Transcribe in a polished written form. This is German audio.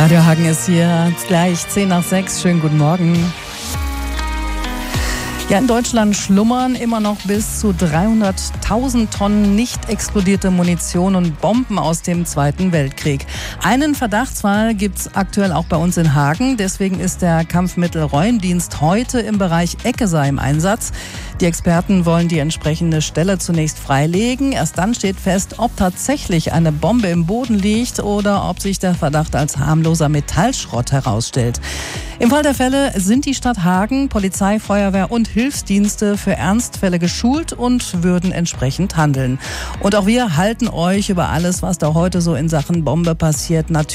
Radio Hagen ist hier, gleich 10 nach 6. Schönen guten Morgen. Ja, in Deutschland schlummern immer noch bis zu 300.000 Tonnen nicht explodierte Munition und Bomben aus dem Zweiten Weltkrieg. Einen Verdachtsfall gibt's aktuell auch bei uns in Hagen. Deswegen ist der Kampfmittelräumdienst heute im Bereich Eckesee im Einsatz. Die Experten wollen die entsprechende Stelle zunächst freilegen. Erst dann steht fest, ob tatsächlich eine Bombe im Boden liegt oder ob sich der Verdacht als harmloser Metallschrott herausstellt. Im Fall der Fälle sind die Stadt Hagen, Polizei, Feuerwehr und Hilfsdienste für Ernstfälle geschult und würden entsprechend handeln. Und auch wir halten euch über alles, was da heute so in Sachen Bombe passiert, natürlich